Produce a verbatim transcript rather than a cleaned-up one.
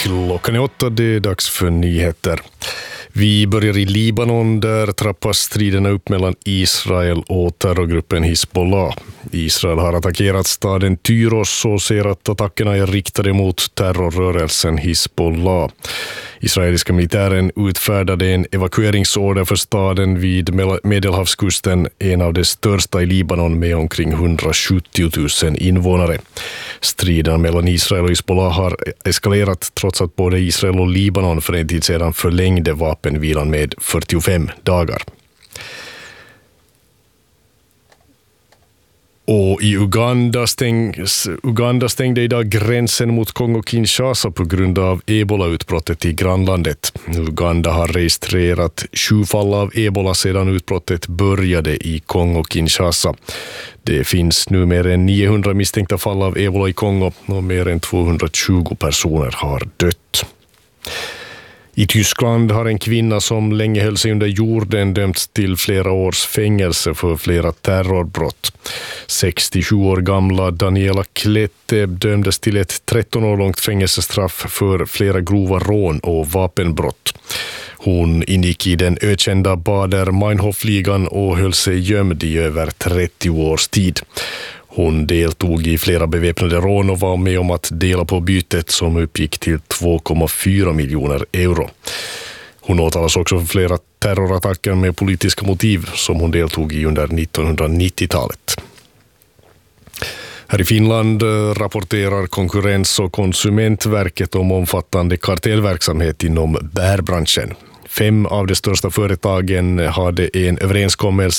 Klockan är åtta, det är dags för nyheter. Vi börjar i Libanon, där trappas striderna upp mellan Israel och terrorgruppen Hizbollah. Israel har attackerat staden Tyros och ser att attackerna är riktade mot terrorrörelsen Hizbollah. Israeliska militären utfärdade en evakueringsorder för staden vid Medelhavskusten, en av de största i Libanon med omkring hundrasjuttio tusen invånare. Striden mellan Israel och Hizbollah har eskalerat trots att både Israel och Libanon för en tid sedan förlängde vapenvilan med fyrtiofem dagar. Och i Uganda, stängs, Uganda stängde idag gränsen mot Kongo-Kinshasa på grund av ebola-utbrottet i grannlandet. Uganda har registrerat sju fall av ebola sedan utbrottet började i Kongo-Kinshasa. Det finns nu mer än niohundra misstänkta fall av ebola i Kongo och mer än tvåhundratjugo personer har dött. I Tyskland har en kvinna som länge höll sig under jorden dömts till flera års fängelse för flera terrorbrott. sextiosju år gamla Daniela Klette dömdes till ett tretton år långt fängelsestraff för flera grova rån och vapenbrott. Hon ingick i den ökända Baader-Meinhof-ligan och höll sig gömd i över trettio års tid. Hon deltog i flera beväpnade rån och var med om att dela på bytet som uppgick till två komma fyra miljoner euro. Hon åtalas också för flera terrorattacker med politiska motiv som hon deltog i under nittonhundranittiotalet. Här i Finland rapporterar Konkurrens- och konsumentverket om omfattande kartellverksamhet inom bärbranschen. Fem av de största företagen hade en överenskommelse